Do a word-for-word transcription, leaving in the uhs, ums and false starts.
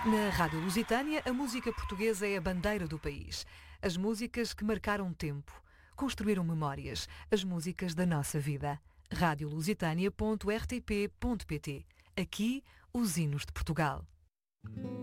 Na Rádio Lusitânia, a música portuguesa é a bandeira do país. As músicas que marcaram tempo, construíram memórias, as músicas da nossa vida. rádio lusitânia ponto r t p ponto p t. Aqui, os hinos de Portugal.